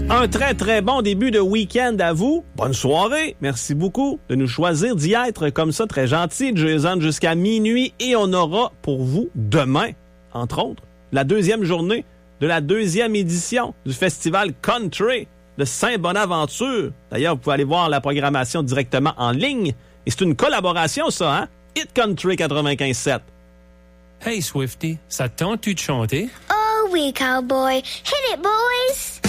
Un très, très bon début de week-end à vous. Bonne soirée. Merci beaucoup de nous choisir d'y être comme ça, très gentil. Jason jusqu'à minuit. Et on aura pour vous demain, entre autres, la deuxième journée de la deuxième édition du Festival Country de Saint-Bonaventure. D'ailleurs, vous pouvez aller voir la programmation directement en ligne. Et c'est une collaboration, ça, hein? Hit Country 95.7. Hey, Swifty, ça te tente-tu de chanter? Oh oui, cowboy. Hit it, boys!